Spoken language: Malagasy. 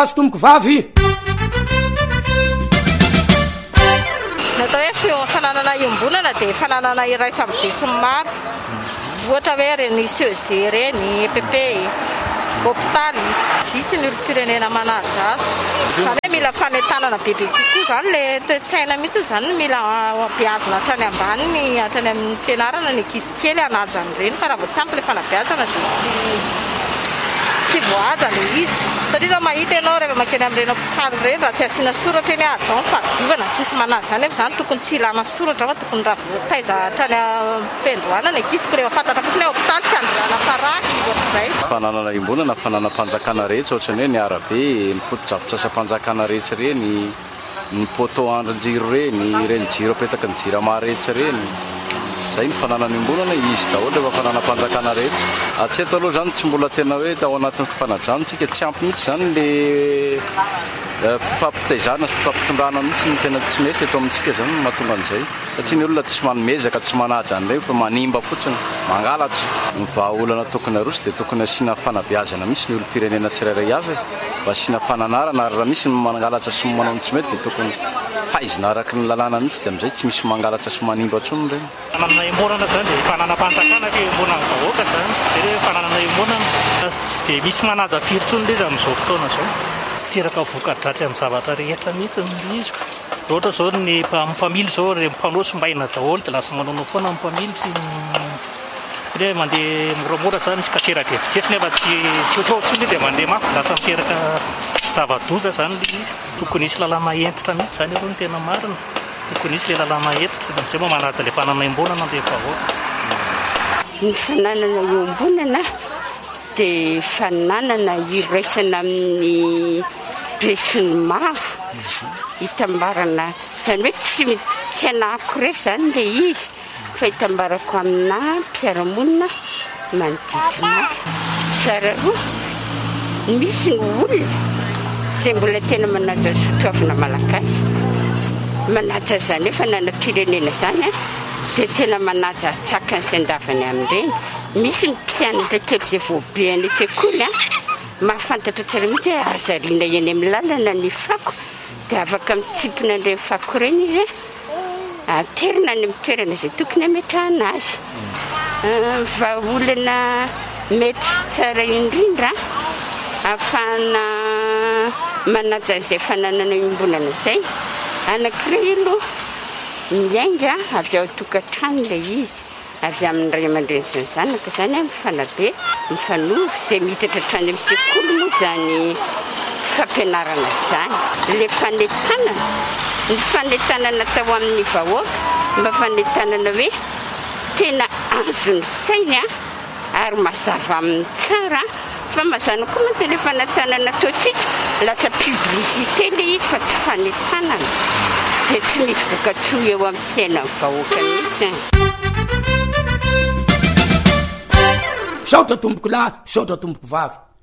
azy tomboko vavy natao hoe fananana iombonana dia fananana iray sambe sy maro ohatra hoe reny CEG reny EPP hôpitaly vitsy ny olo-pirenena manaja azy zany hoe mila fanetanana bebe kokoa zany le toe-tsaina mihitsy zany mila beazina hatrany ambaniny hatrany amin'ny fianarana ny ankizy kely anajany reny fa raha vao tsy ampy le fanabeazana dia tsy voaja le izy satria raha mahita ianao rehefa makeny amin'ireny hôpitaly reny raha tsy asiana soratra eny ajao ny fadiovana tsisy manaja zany efa zany tokony tsy ilana soratra fa tokony raha voataiza hatrany ampendohana ny ankizy tokony efa fantatra fotsiny hoe hôpitaly tsy androana faraky ohatr'izay fananana imbonana fananam-panjakana rehetra ohatrany hoe ny arabe ny foto-javitra asa-panjakana rehetra reny ny poto andrin-jiro reny jiro apetaka ny jirama rehetra reny zay ny fananana imbonana izy daholo efa fananam-panjakana rehetra atseto aloha zany tsy mbola tena hoe ao anatin'ny fifanajantsika tsy ampy mihitsy zany le fifampitaizana sy fifampitondrana mihitsy ny tena tsy mety eto amintsika zany mahatonga an'izay satria ny olona tsy manomezaka tsy manaja an'ireny fa manimba fotsiny mangalatra ny vahaolana tokony aroso dia tokony asiana fanabeazana misy ny olo-pirenena tsirairay avy mba asiana fananarana ary raha misy ny mangalatra sy manao ny tsy mety dia tokony faizina araky ny lalàna mihitsy dia amin'izay tsy misy mangalatra sy manimba tsony reny fananana imbonana zany dia fananam-panjakana ke imbonana vahoaka zany zay hoe fananana imbonana tsy dia misy manaja firy tsony le izy amin'izao fotoana zao teraka voka-dratsy amin'ny zavatra rehetra mihitsy izy ohatra zao ny mpamily zao re mpanosombaina daholo dia lasa manao foana mpamily tsy hoe mandeha moramora zany sy kasera dia vitesy nefa tsy tsony dia mandeha mafy lasa miteraka zava-doza zany le izy tokony isy lalàna entitra mihitsy zany aloha ny tena marina tokony isy le lalàna entitra amin'izay moa manaja le fananana imbonana dia vahoaka ny fananana iombonana dia fananana iraisana amin'ny besiny maro hitambarana zany hoe tsy anahako rery zany le izy fa hitambarako amina mpiaramonina manodidina tsara roa misy ny olona zay mbola tena manaja sotoavina malagasy manaja zany hoe fananam-pirenena zany dia tena manaja atsakany sy andavany amin'ireny misy ny mpianatra kely izay voabe any an-tsekoly mahafantatra tsara mihitsy hoe azariana eny amin'ny lalana ny fako dia afaka mitsipina an'ireny fako ireny izy aterina any amin'ny toerana izay tokony hametrahana azy vahaolana mety sy tsara indrindra ahafahana manaja izay fananana iombonana izay anankiray aloha miainga avy ao tokantrano ilay izy avy amin'ny ray aman-dreny sy ny zanaka zany mifanabe mifanohy izay miditra hatrany amin'ny sekoly moa zany fampianarana zany le fanetanana ny fanetanana tao amin'ny vahoaka mba fanetanana hoe tena azo ny sainy ary mazava amin'ny tsara fa mazana koa mantsy le fanetanana ataontsika lasa publicité le izy fa tsy fanetanana dia tsy misy voka-tsoa eo amin'ny fiainan'ny vahoaka mihitsy misaotra tomboko lahy misaotra tomboko vavy